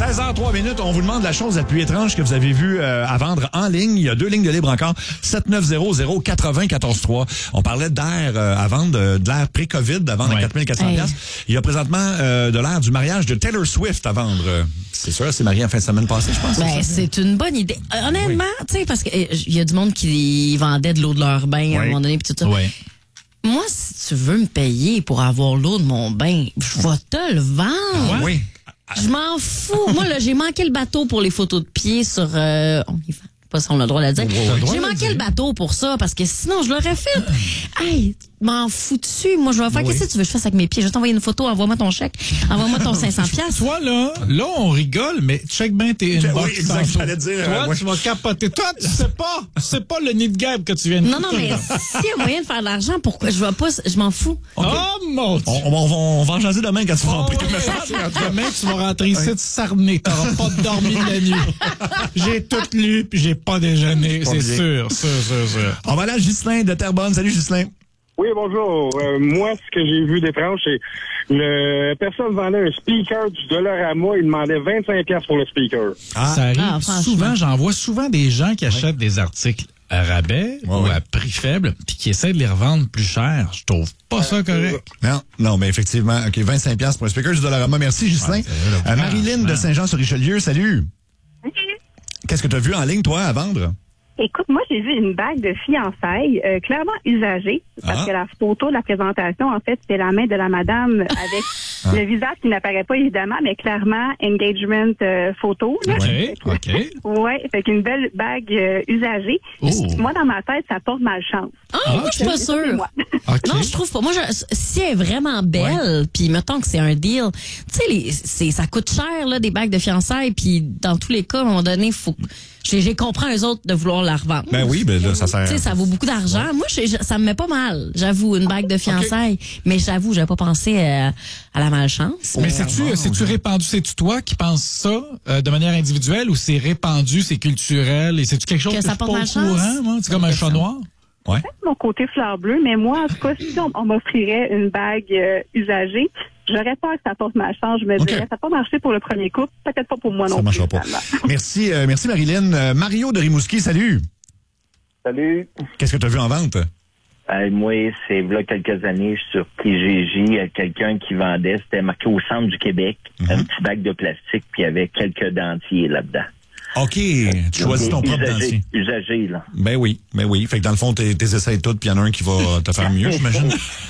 16h03, on vous demande la chose la plus étrange que vous avez vue à vendre en ligne. Il y a 2 lignes de libre encore, 7900-80-14-3. On parlait d'air à vendre, de l'air pré-COVID à vendre à 4400$. Il y a présentement de l'air du mariage de Taylor Swift à vendre. C'est sûr, c'est marié en fin de semaine passée, je pense. Ben, c'est une bonne idée. Honnêtement, tu sais, parce que il y a du monde qui vendait de l'eau de leur bain à un moment donné, puis tout ça. Oui. Moi, si tu veux me payer pour avoir l'eau de mon bain, je vais te le vendre. Oui. Je m'en fous. Moi, là, j'ai manqué le bateau pour les photos de pied sur OnlyFans. Pas si on a le droit de le dire. J'ai manqué le bateau pour ça, parce que sinon, je l'aurais fait. Hey, m'en fous dessus. Moi, je vais faire, qu'est-ce que tu veux que je fasse avec mes pieds? Je vais t'envoyer une photo, envoie-moi ton chèque, envoie-moi ton 500$. Toi, là, on rigole, mais check bien tes inbox. Oui, exact, j'allais dire. Toi, tu vas capoter. Toi, tu sais pas le nid de guêpe que tu viens de Non, mais s'il y a moyen de faire de l'argent, pourquoi? Je m'en fous. Okay. Oh, mon Dieu! On va en jaser demain quand tu vas remplir le message. Demain, tu vas rentrer ici sarné. T'auras pas dormi de la nuit. J'ai tout lu, puis j'ai pas déjeuné. C'est sûr. On va aller à Ghislain de Terrebonne. Salut, Ghislain. Oui, bonjour. Moi, ce que j'ai vu d'étrange, c'est le personne vendait un speaker du Dollarama. Il demandait 25$ pour le speaker. Ça arrive souvent. J'en vois souvent des gens qui achètent des articles à rabais ou à prix faible puis qui essaient de les revendre plus cher. Je trouve pas ça correct. Non, mais effectivement. OK, 25$ pour un speaker du Dollarama. Merci, Ghislain. Marilyn de Saint-Jean-sur-Richelieu, salut. Qu'est-ce que tu as vu en ligne, toi, à vendre? Écoute, moi, j'ai vu une bague de fiançailles clairement usagée, parce que la photo de la présentation, en fait, c'était la main de la madame avec le visage qui n'apparaît pas, évidemment, mais clairement, engagement photo. Là. OK. Ouais, fait qu'une belle bague usagée. Moi, dans ma tête, ça porte malchance. Moi, je suis pas sûre. Non, je trouve pas. Moi, si elle est vraiment belle, puis mettons que c'est un deal, tu sais, ça coûte cher, là, des bagues de fiançailles, puis dans tous les cas, à un moment donné, faut... J'ai compris eux autres de vouloir la revendre. Ben oui, ben là, ça sert. Tu sais, ça vaut beaucoup d'argent. Moi, ça me met pas mal. J'avoue, une bague de fiançailles. Mais j'avoue, j'avais pas pensé à la malchance. Mais c'est-tu répandu? C'est-tu toi qui penses ça de manière individuelle ou c'est répandu, c'est culturel et c'est-tu quelque chose que ça je porte suis pas au courant, moi? C'est comme un chat noir? Ouais. Mon côté fleur bleue, mais moi, en tout cas, si on m'offrirait une bague usagée, j'aurais peur que ça porte ma chance. Je me dirais, ça n'a pas marché pour le premier coup, peut-être pas pour moi non plus. Ça marchera pas. Merci Marilyn. Mario de Rimouski, salut. Salut. Qu'est-ce que tu as vu en vente? Moi, c'est là quelques années sur Kijiji, quelqu'un qui vendait, c'était marqué au centre du Québec, un petit bac de plastique, puis il y avait quelques dentiers là-dedans. OK, tu choisis ton propre dentier. Usagé, là. Ben oui. Fait que dans le fond, t'es essaies toutes, puis il y en a un qui va te faire mieux, j'imagine.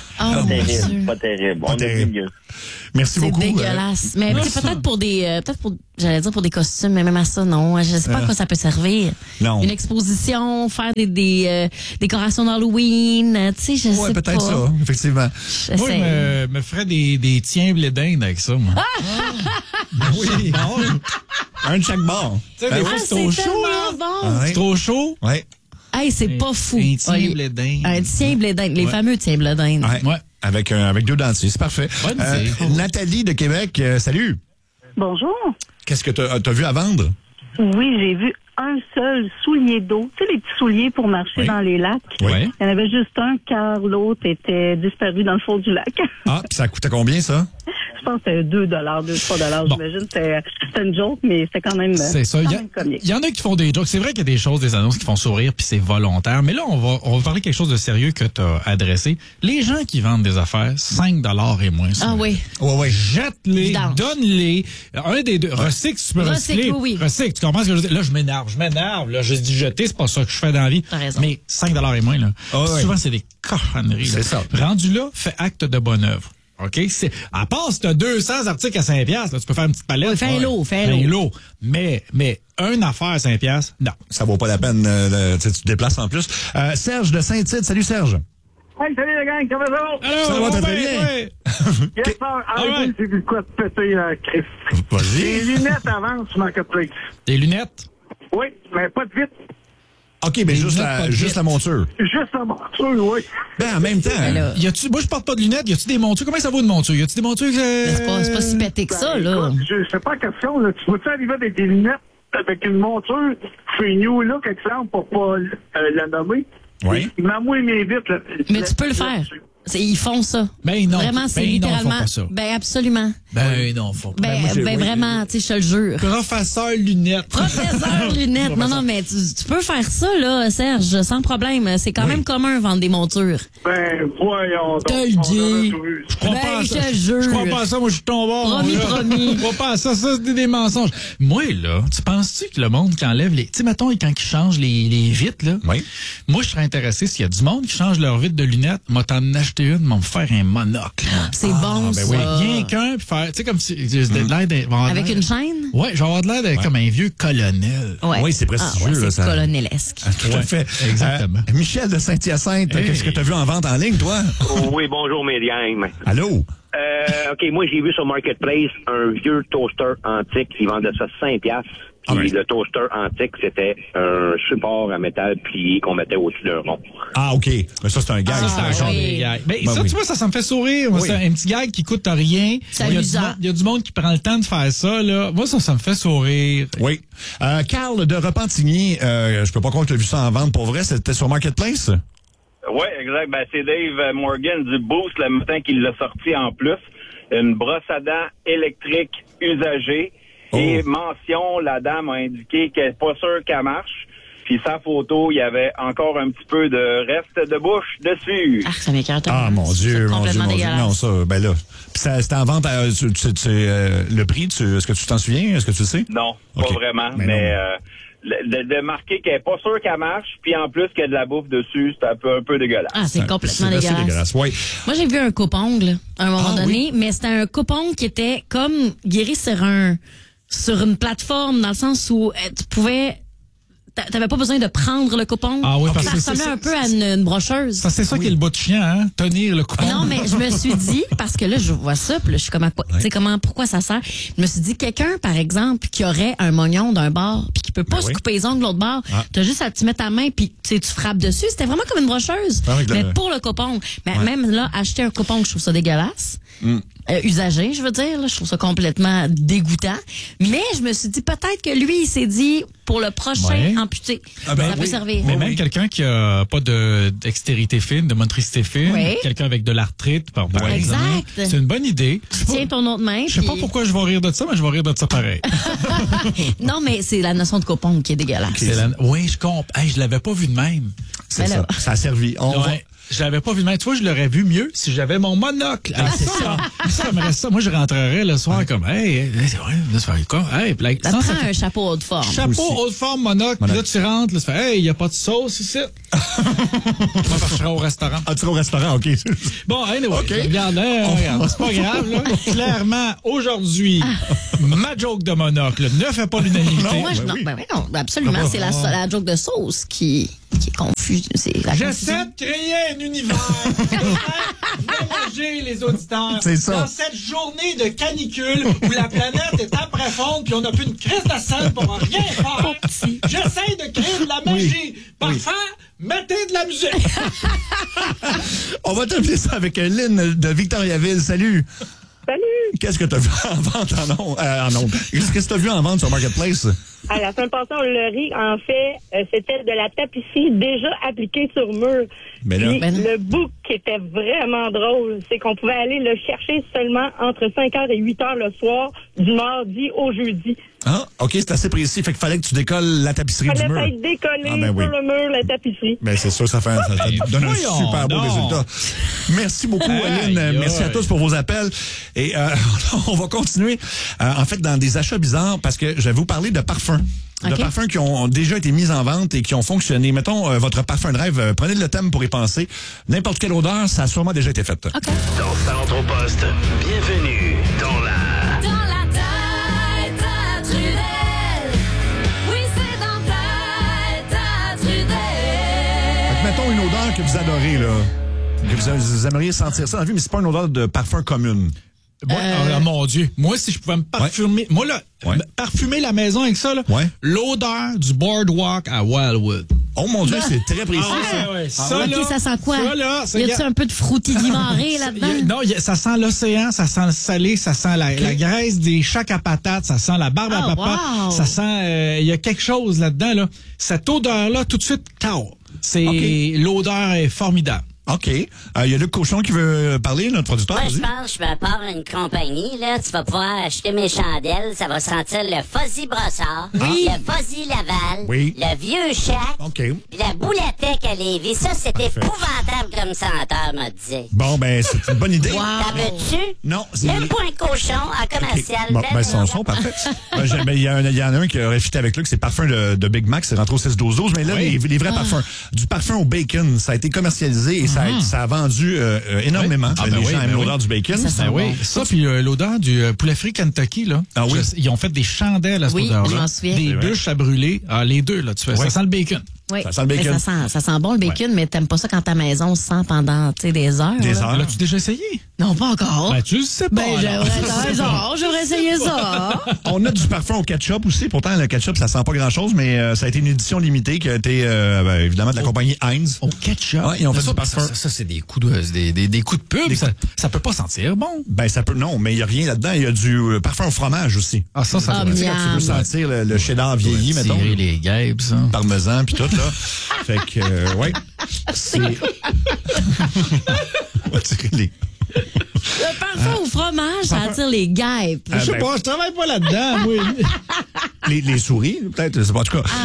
Pas terrible. On est mieux. Merci beaucoup. C'est dégueulasse. Mais peut-être pour j'allais dire pour des costumes, mais même à ça, non. Je sais pas à quoi ça peut servir. Non. Une exposition, faire des décorations d'Halloween, tu sais, je sais pas. Ouais, peut-être ça, effectivement. Moi, je me ferais des tiens blé d'Inde avec ça, moi. Oui. Un de chaque bord. Tu sais, des fois, c'est trop chaud, là. Bon. C'est trop chaud. Ouais. Hey, c'est pas fou. Un tien blé d'Inde. Un tien blé d'Inde. Les fameux tiens blé d'Inde. Ouais. Avec 2 dentiers, c'est parfait. Nathalie de Québec, salut. Bonjour. Qu'est-ce que t'as vu à vendre? Oui, j'ai vu un seul soulier d'eau. Tu sais, les petits souliers pour marcher dans les lacs. Oui. Il y en avait juste un, car l'autre était disparu dans le fond du lac. Ah, puis ça coûtait combien, ça? Je pense que c'était 2 $, j'imagine. C'était une joke, mais c'était quand même. C'est ça. Il y en a qui font des jokes. C'est vrai qu'il y a des choses, des annonces qui font sourire, puis c'est volontaire. Mais là, on va parler de quelque chose de sérieux que tu as adressé. Les gens qui vendent des affaires, 5$ et moins. Ah oui. Ouais. Jette-les, donne-les. Un des deux. Recycle, tu peux recycler. Oui. Recycle, tu comprends ce que je veux dire? Là, je m'énerve. Là, je dis jeter, c'est pas ça que je fais dans la vie. T'as raison. Mais 5$ et moins, là. Souvent, c'est des cochonneries. C'est ça. Rendu là, fais acte de bonne œuvre. OK? À part si tu as 200 articles à 5$, là, tu peux faire une petite palette. Oui, fais un lot. Mais une affaire à 5$, non. Ça vaut pas la peine. Tu te déplaces en plus. Serge de Saint-Tite. Salut, Serge. Hey, salut les gang, comment ça va? Allô, ça va très bien. Ouais. Yes, sir. Arrêtez, j'ai vu quoi de péter, Chris. Vas-y. Des lunettes à vendre sur Marketplace. Des lunettes? Oui, mais pas de vite. OK, mais juste la monture. Juste la monture, oui. Ben, en même temps. Moi, je porte pas de lunettes. Y a-tu des montures? Comment ça vaut une monture? Y a-tu des montures C'est pas si pété que ça, là. Écoute, je sais pas la question, là. Tu vas-tu arriver avec des lunettes avec une monture chez New Look, exemple, pour pas la nommer? Oui. Maman, mais vite, là. Mais tu peux le faire. Ils font ça. Ben non. Vraiment, c'est Ben non, littéralement. ils font pas ça. Ben absolument. Ben non, faut pas. Vraiment, tu sais, je te le jure. Professeur lunettes. Professeur lunettes. Non, mais tu peux faire ça, là, Serge, sans problème. C'est quand même commun vendre des montures. Ben, voyons donc. Te le dis. Je crois Ben, pas à je ça. te jure. Je crois pas à ça. Moi, je suis tombé. Promis. Je crois pas à ça. Ça, c'est des mensonges. Moi, là, tu penses-tu que le monde qui enlève les... Tu sais, mettons, quand ils changent les vitres, là. Oui. Moi, je serais intéressé s'il y a du monde qui change leur vitre de lunettes, moi, t'en acheter une, m'en faire un monocle. C'est bon, ben ça. oui. Rien qu'un, puis faire, tu sais, comme si, Avec une chaîne? Ouais, je vais avoir de l'air d'être comme un vieux colonel. Ouais. Oui, c'est prestigieux, là, c'est ça. colonelesque. Tout à fait. Exactement. Michel de Saint-Hyacinthe, qu'est-ce que tu as vu en vente en ligne, toi? Oui, bonjour, Myriam. Allô? OK, moi, j'ai vu sur Marketplace un vieux toaster antique. Ils vendaient ça 5$. Puis le toaster antique, c'était un support à métal plié qu'on mettait au-dessus d'un rond. Ah, OK. Mais ça, c'est un gag. C'est un genre de gag. Ben, ça, oui. tu vois, ça me fait sourire. Moi, c'est un petit gag qui coûte rien. C'est Il amusant. y a du monde qui prend le temps de faire ça, là. Moi, ça me fait sourire. Oui. Carl de Repentigny, je peux pas croire que tu as vu ça en vente pour vrai. C'était sur Marketplace? Oui, exact. Ben, c'est Dave Morgan du Boost le matin qui l'a sorti en plus. Une brosse à dents électrique usagée. Et mention, la dame a indiqué qu'elle n'est pas sûre qu'elle marche. Puis sa photo, il y avait encore un petit peu de reste de bouche dessus. Ah, ça m'écarte. Ah, mon Dieu, mon Dieu, complètement mon Dieu. dégueulasse. Non, ça, ben là. Puis c'était en vente, le prix, est-ce que tu t'en souviens? Est-ce que tu le sais? Non, OK. pas vraiment. Mais de marquer qu'elle n'est pas sûre qu'elle marche, puis en plus qu'il y a de la bouffe dessus, c'est un peu dégueulasse. Ah, c'est complètement C'est assez dégueulasse. Oui. Moi, j'ai vu un coupe-ongle à un moment donné, mais c'était un coupe-ongle qui était comme guéri sur une plateforme, dans le sens où tu pouvais... T'avais pas besoin de prendre le coupon. Ah oui, parce ça que ressemblait un peu à une brocheuse. Ça, c'est ça qui est le bout de chien, hein? Tenir le coupon. Non, mais je me suis dit, parce que là, je vois ça, puis là, je suis comme, tu sais, pourquoi ça sert? Je me suis dit, quelqu'un, par exemple, qui aurait un mognon d'un bord, puis qui peut pas se couper les ongles de l'autre bord, t'as juste à te mettre ta main, puis tu frappes dessus. C'était vraiment comme une brocheuse. Mais pour le coupon. Mais même là, acheter un coupon, je trouve ça dégueulasse. Usagé, je veux dire, là, je trouve ça complètement dégoûtant. Mais je me suis dit, peut-être que lui, il s'est dit, pour le prochain amputé, ça peut servir. Mais même quelqu'un qui a pas dextérité fine, de motricité fine, quelqu'un avec de l'arthrite, par exemple. C'est une bonne idée. Tu tiens ton autre main. Je sais pas pourquoi je vais rire de ça, mais je vais rire de ça pareil. Non, mais c'est la notion de coupon qui est dégueulasse. Oui, je comprends. Hey, je l'avais pas vu de même. C'est ça. Ça a servi. Je l'avais pas vu de même. Tu vois, je l'aurais vu mieux si j'avais mon monocle. C'est ça. Ça me reste ça. Moi, je rentrerais le soir comme, hey, ça fait quoi? Hey, puis ça prend un chapeau haute forme. Chapeau haute forme, monocle. Puis là, tu rentres, là, tu fais, hey, il n'y a pas de sauce ici. Moi, je serai au restaurant. Ah, tu seras au restaurant, OK. Bon, anyway, regarde, c'est pas grave, là. Clairement, aujourd'hui, ma joke de monocle ne fait pas l'unanimité. Non, absolument. C'est la joke de sauce qui est confuse. J'essaie de créer un univers. Mélanger les auditeurs. C'est ça. Dans cette journée de canicule où la planète est à profonde puis on n'a plus une crise de scène pour rien faire. J'essaie de créer de la magie. Parfait. Mettez de la musique. On va terminer ça avec Lynn de Victoriaville. Salut. Salut! Qu'est-ce que tu as vu en vente en ondes? Qu'est-ce que tu as vu en vente sur Marketplace? À la semaine passée, on l'a ri. En fait, c'était de la tapisserie déjà appliquée sur mur. Mais là, le book qui était vraiment drôle, c'est qu'on pouvait aller le chercher seulement entre 5h et 8h le soir, du mardi au jeudi. Ah, OK, c'est assez précis. Fait qu'il fallait que tu décolles la tapisserie du mur. Fallait être décollé sur le mur, la tapisserie. Ben, c'est sûr, ça donne un super beau résultat. Merci beaucoup, Lynn. Merci à tous pour vos appels. Et on va continuer, en fait, dans des achats bizarres, parce que je vais vous parler de parfums. De parfums qui ont déjà été mis en vente et qui ont fonctionné. Mettons, votre parfum de rêve, prenez le thème pour y penser. N'importe quelle odeur, ça a sûrement déjà été fait. Okay. Dans Centre au Poste, bienvenue dans la tête à Trudel. Oui, c'est dans tête à Trudel. Mettons une odeur que vous adorez, là. Que vous aimeriez sentir ça dans la vie, mais c'est pas une odeur de parfum commune. Mon Dieu. Moi, si je pouvais me parfumer... Moi, là, parfumer la maison avec ça, là, l'odeur du Boardwalk à Wildwood. Oh mon Dieu, c'est très précis, ça. Ça sent quoi? Y a-tu un peu de fruity guimaré là-dedans? Non, ça sent l'océan, ça sent le salé, ça sent la graisse des chacs à patates, ça sent la barbe à papa, ça sent... Il y a quelque chose là-dedans, là. Cette odeur-là, tout de suite, l'odeur est formidable. OK. Il y a Luc Cochon qui veut parler, notre producteur. Moi, vas-y. je pense que je vais part une compagnie, là. Tu vas pouvoir acheter mes chandelles. Ça va sentir le Fuzzy Brossard, le Fuzzy Laval, le Vieux Chac, puis la Boulatec à Lévis. Ça, c'est épouvantable comme senteur, m'a dit. Bon, ben, c'est une bonne idée. T'en veux-tu? Non, c'est... Le point cochon en commercial. Bon, ben, son parfait. Il y en a un qui aurait fité avec Luc, c'est parfum de Big Mac, c'est rentré au 6-12-12, mais là, les vrais parfums. Du parfum au bacon, ça a été commercialisé et ça a vendu énormément. Les gens aiment l'odeur du bacon. Ça, puis l'odeur du poulet frit Kentucky, là. Ah oui? Ils ont fait des chandelles à cette odeur-là. je m'en souviens. Des bûches à brûler. Ah, les deux, là, tu fais. Ça sent le bacon. Oui. Ça sent le bacon. Ça sent bon le bacon, mais t'aimes pas ça quand ta maison se sent pendant des heures. Des heures. L'as-tu déjà essayé? Non, pas encore. Ben, tu le sais pas. J'aurais essayé ça. On a du parfum au ketchup aussi. Pourtant, le ketchup, ça sent pas grand-chose, mais ça a été une édition limitée qui a été, évidemment, de la compagnie Heinz. Au ketchup? Ouais, ils ont fait du parfum. Ça, c'est des coups de pub. Ça peut pas sentir bon. Ben, ça peut, non, mais il y a rien là-dedans. Il y a du parfum au fromage aussi. Ah, ça tu veux sentir le cheddar vieilli, mettons. Les guêpes, ça. Parmesan, puis tout, là. Fait que, ouais. C'est... On va tirer les... Le parfum au fromage, ça attire les guêpes. Je sais pas, je travaille pas là-dedans, oui. Les souris, peut-être, c'est pas en tout cas.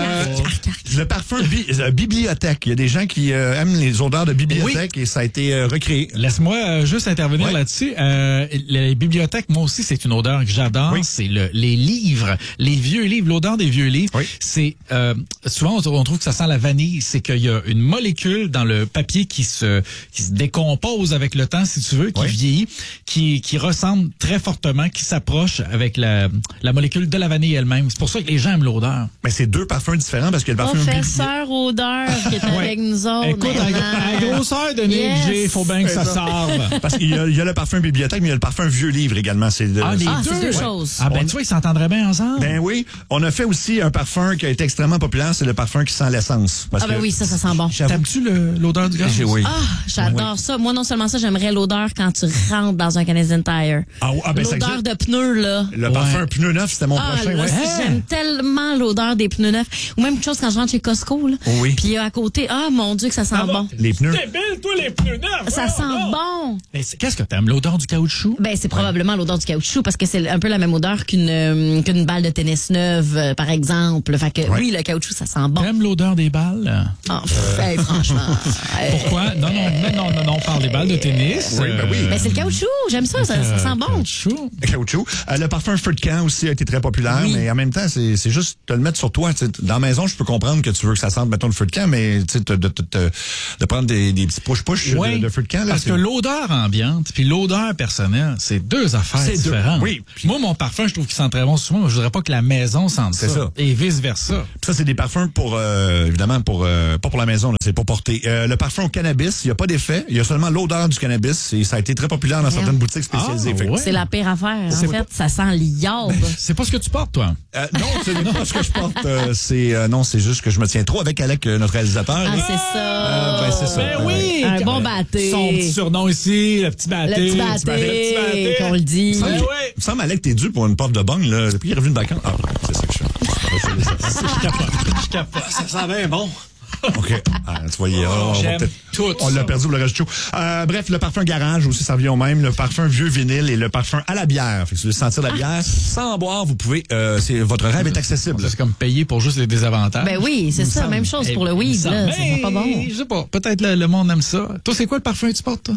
Le parfum bibliothèque. Il y a des gens qui aiment les odeurs de bibliothèque et ça a été recréé. Laisse-moi juste intervenir là-dessus. Les bibliothèques, moi aussi, c'est une odeur que j'adore. Oui. C'est les livres, les vieux livres, l'odeur des vieux livres. Oui. C'est souvent on trouve que ça sent la vanille. C'est qu'il y a une molécule dans le papier qui se décompose avec le temps, si tu veux, qui vieillit, qui ressemble très fortement, qui s'approche avec la molécule de la vanille elle-même. C'est pour ça que les gens aiment l'odeur. Mais c'est deux parfums différents parce que le parfum Professeur odeur qui est avec nous autres. Écoute, à la grosseur de nez que j'ai, il faut bien que ça sorte. Parce qu'il y a le parfum bibliothèque, mais il y a le parfum vieux livre également. C'est c'est deux choses. Ah, ben tu vois, ils s'entendraient bien ensemble. Ben oui. On a fait aussi un parfum qui a été extrêmement populaire, c'est le parfum qui sent l'essence. Ah ben oui, ça sent bon. T'aimes-tu l'odeur du gaz? Oui. Ah, j'adore ça. Moi, non seulement ça, j'aimerais l'odeur quand tu rentres dans un Canadian Tire. Ben l'odeur de pneus, là. Le parfum pneu neuf, c'était mon prochain. Là, j'aime tellement l'odeur des pneus neufs. Ou même quelque chose quand je rentre chez Costco, là. Oui. Puis à côté, mon Dieu, que ça sent bon. Les pneus. C'est belle, toi, les pneus neufs. Ça sent bon. Qu'est-ce que t'aimes? L'odeur du caoutchouc? Ben, c'est probablement l'odeur du caoutchouc parce que c'est un peu la même odeur qu'une balle de tennis neuve, par exemple. Fait que oui, le caoutchouc, ça sent bon. T'aimes l'odeur des balles? Franchement. Pourquoi? Non, on parle des balles de tennis. Oui, ben oui. Ben, c'est le caoutchouc. J'aime ça. Ça sent bon. Le caoutchouc. Le parfum feu de camp aussi a été très populaire, mais en même temps, c'est juste de le mettre sur toi. T'sais, dans la maison, je peux comprendre que tu veux que ça sente, mettons, le feu de camp, mais de prendre des petits push-push de feu de camp. Là, parce que l'odeur ambiante puis l'odeur personnelle, c'est deux affaires différentes. Oui. Moi, mon parfum, je trouve qu'il sent très bon. Souvent, je voudrais pas que la maison sente ça. Et vice-versa. Ça, c'est des parfums pour, évidemment, pas pour la maison, là, c'est pour porter. Le parfum au cannabis, il n'y a pas d'effet. Il y a seulement l'odeur du cannabis et ça a été très populaire dans certaines boutiques spécialisées. C'est la pire affaire. En fait, ça sent l'iode. C'est pas ce que tu portes, toi? Non, ce n'est pas ce que je porte. C'est juste que je me tiens trop avec Alec, notre réalisateur. C'est ça. C'est ça. Ben oui! Un bon batté. Son petit surnom ici, le petit batté. Le petit batté, qu'on le dit. Il me semble, Alec, t'es dû pour une porte de bong, là. Depuis qu'il est revenu de vacances. C'est ça que je fais. Je capote. Ça sent bien bon. OK. Tu vois, on l'a perdu pour le reste du show. Bref, le parfum garage aussi, ça revient au même. Le parfum vieux vinyle et le parfum à la bière. Fait que si vous voulez sentir la bière, sans boire, vous pouvez. Votre rêve est accessible. C'est comme payer pour juste les désavantages. Ben oui, c'est ça. Même chose pour le weed, là. C'est pas bon. Je sais pas. Peut-être le monde aime ça. Toi, c'est quoi le parfum que tu portes, toi?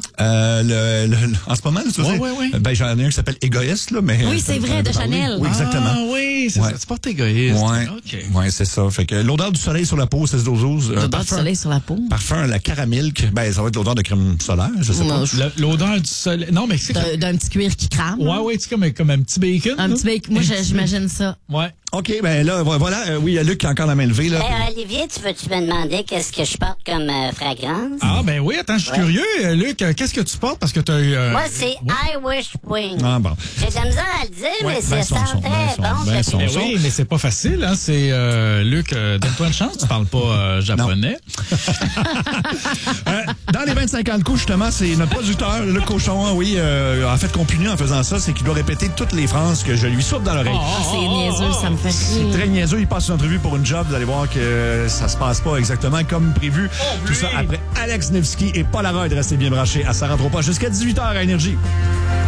En ce moment, tu sais. Oui. Ben, j'en ai un qui s'appelle Égoïste, là, mais. Oui, c'est vrai, de Chanel. Oui, exactement. Ah oui, c'est ça. Tu portes Égoïste. Ouais, c'est ça. Fait que l'odeur du soleil sur la peau, c'est 12. L'odeur du soleil sur la peau. Parfum à la caramilk, ben ça va être l'odeur de crème solaire, je sais pas. L'odeur du soleil. Non, mais c'est d'un petit cuir qui crame. Ouais, c'est comme un petit bacon. Un petit bacon. Moi, j'imagine ça. Ouais. OK, ben là, voilà. Oui, il y a Luc qui a encore la main levée, là. Olivier, tu veux-tu me demander qu'est-ce que je porte comme fragrance? Ah, ben oui, attends, je suis curieux. Luc, qu'est-ce que tu portes? Parce que tu as eu. Moi, c'est I Wish Wing. Ah, bon. J'ai de la misère à le dire, mais c'est très bon. Oui, mais c'est pas facile, hein. C'est Luc, donne-toi une chance, tu parles pas japonais. Dans les 25 ans de coup, justement, c'est notre producteur, le cochon, oui, en fait, qu'on punit en faisant ça, c'est qu'il doit répéter toutes les phrases que je lui souffle dans l'oreille. C'est niaiseux, ça me fait rire. C'est très niaiseux. Il passe une entrevue pour une job. Vous allez voir que ça se passe pas exactement comme prévu. Tout ça après Alex Nevsky et Paul Arrête. Restez bien branchés à Ça rentre pas jusqu'à 18h à Énergie.